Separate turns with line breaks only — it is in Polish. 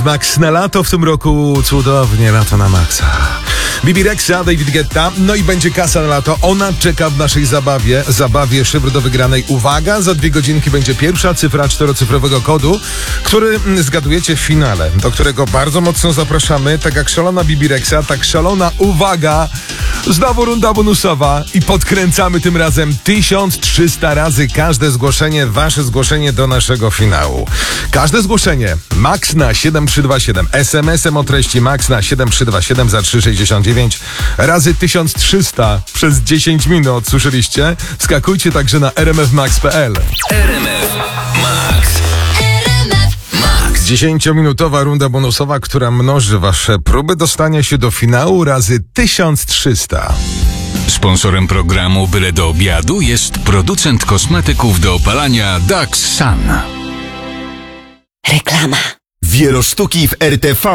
Max na lato w tym roku, cudownie, lato na Maxa. Bibi Rexha, David Guetta, no i będzie kasa na lato. Ona czeka w naszej zabawie szyfr do wygranej. Uwaga, za 2 godzinki będzie pierwsza cyfra 4-cyfrowego kodu, który zgadujecie w finale, do którego bardzo mocno zapraszamy. Tak jak szalona Bibi Rexha, tak szalona, uwaga, znowu runda bonusowa i podkręcamy tym razem 1300 razy każde zgłoszenie, wasze zgłoszenie do naszego finału. Każde zgłoszenie Max na 7327, SMS-em o treści Max na 7327 za 3,69 razy 1300 przez 10 minut, słyszeliście? Wskakujcie także na rmfmax.pl.
RMF Max.
10-minutowa runda bonusowa, która mnoży wasze próby dostania się do finału razy 1300.
Sponsorem programu Byle do obiadu jest producent kosmetyków do opalania Dax Sun.
Reklama.
Wielosztuki w RTV.